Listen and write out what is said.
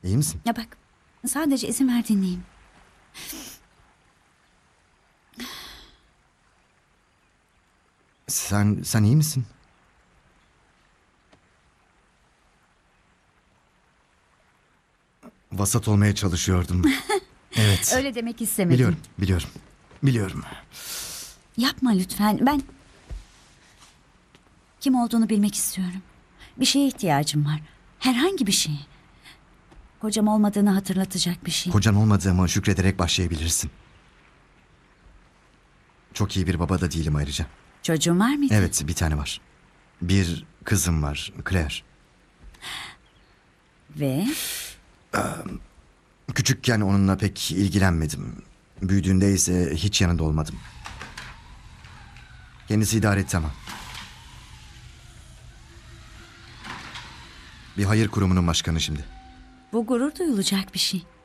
İyi misin? Ya bak, sadece izin ver dinleyeyim. Sen iyi misin? Vasat olmaya çalışıyordum. Evet. Öyle demek istemedim. Biliyorum. Yapma lütfen. Ben kim olduğunu bilmek istiyorum. Bir şeye ihtiyacım var. Herhangi bir şey. Kocam olmadığını hatırlatacak bir şey. Kocan olmadığıma şükrederek başlayabilirsin. Çok iyi bir baba da değilim ayrıca. Çocuğun var mıydı? Evet, bir tane var. Bir kızım var, Claire. Ve Küçükken onunla pek ilgilenmedim. Büyüdüğünde ise hiç yanında olmadım. Kendisi idare etti ama. Bir hayır kurumunun başkanı şimdi. bu gurur duyulacak bir şey.